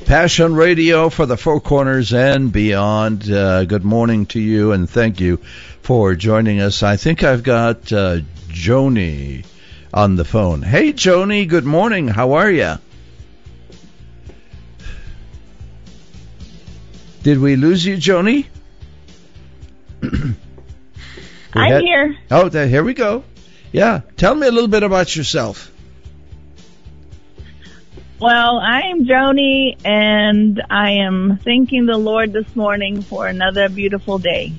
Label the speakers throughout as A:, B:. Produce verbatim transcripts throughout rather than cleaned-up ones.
A: Passion Radio for the Four Corners and beyond. Uh, good morning to you, and thank you for joining us. I think I've got uh, Joni on the phone. Hey, Joni, good morning. How are you? Did we lose you, Joni?
B: I'm
A: had,
B: here.
A: Oh, there, here we go. Yeah, tell me a little bit about yourself.
B: Well, I'm Joni, and I am thanking the Lord this morning for another beautiful day.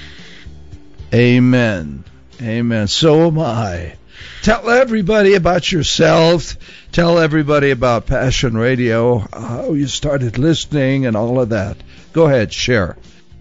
A: Amen. Amen. So am I. Tell everybody about yourself. Tell everybody about Passion Radio, how you started listening and all of that. Go ahead, share.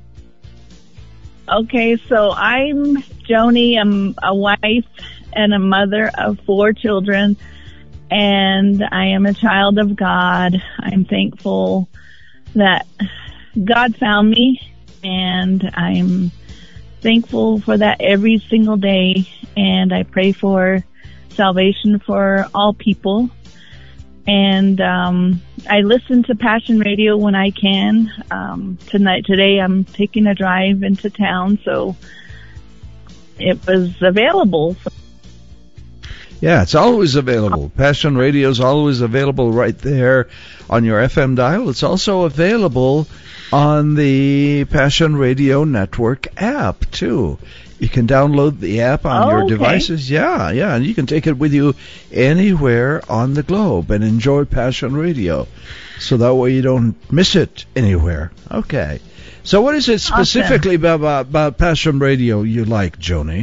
B: Okay, so I'm Joni. I'm a wife and a mother of four children, and I am a child of God. I'm thankful that God found me, and I'm thankful for that every single day, and I pray for salvation for all people. And um, I listen to Passion Radio when I can. Um, tonight, today, I'm taking a drive into town, so it was available.
A: Yeah, it's always available. Passion Radio is always available right there on your F M dial. It's also available on the Passion Radio Network app, too. You can download the app on
B: oh,
A: your
B: okay.
A: devices. Yeah, yeah, and you can take it with you anywhere on the globe and enjoy Passion Radio. So that way you don't miss it anywhere. Okay. So what is it specifically
B: awesome.
A: about, about Passion Radio you like, Joni?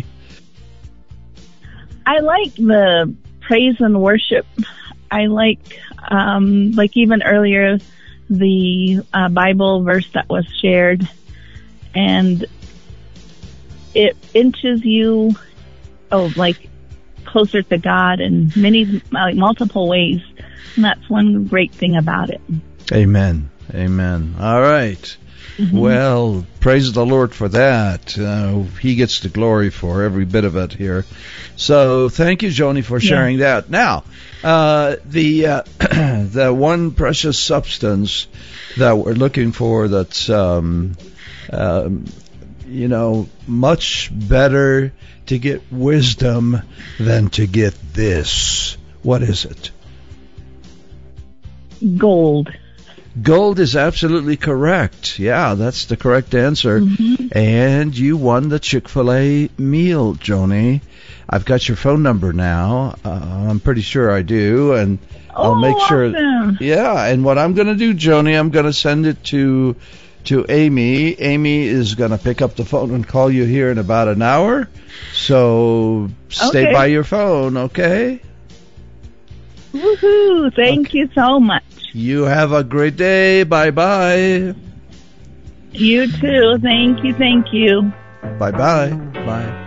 B: I like the praise and worship. I like, um, like even earlier, the uh, Bible verse that was shared, and it inches you, oh, like closer to God in many, like multiple ways. And that's one great thing about it.
A: Amen. Amen. All right. Mm-hmm. Well, praise the Lord for that. Uh, he gets the glory for every bit of it here. So thank you, Joni, for sharing yeah. that. Now, uh, the uh, the one precious substance that we're looking for that's, um, um, you know, much better to get wisdom than to get this. What is it?
B: Gold.
A: Gold is absolutely correct. Yeah, that's the correct answer. Mm-hmm. And you won the Chick-fil-A meal, Joni. I've got your phone number now. Uh, I'm pretty sure I do. And
B: oh,
A: I'll make sure.
B: Awesome.
A: Yeah, and what I'm going to do, Joni, I'm going to send it to to Amy. Amy is going to pick up the phone and call you here in about an hour. So stay
B: okay.
A: by your phone, okay?
B: Woohoo! Thank okay. you so much.
A: You have a great day. Bye-bye.
B: You too. Thank you. Thank you.
A: Bye-bye. Bye.